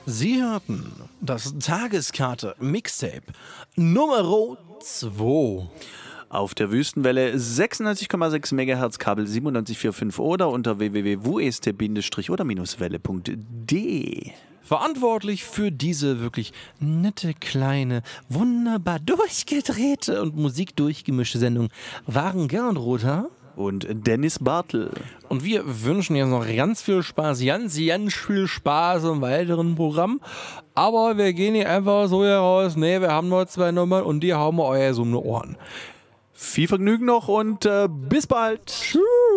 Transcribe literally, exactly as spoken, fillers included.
Sie hörten das Tageskarte Mixtape Nummer zwei. Auf der Wüstenwelle sechsundneunzig Komma sechs Megahertz, Kabel siebenundneunzig Komma vierundvierzig oder unter w w w punkt w e s t oder welle punkt d e. Verantwortlich für diese wirklich nette, kleine, wunderbar durchgedrehte und musikdurchgemischte Sendung waren Gernot Rother und Dennis Bartel. Und wir wünschen jetzt noch ganz viel Spaß, ganz, ganz viel Spaß im weiteren Programm. Aber wir gehen hier einfach so hier raus. Nee, wir haben nur zwei Nummern und die hauen wir euer so um die Ohren. Viel Vergnügen noch und äh, bis bald. Tschüss.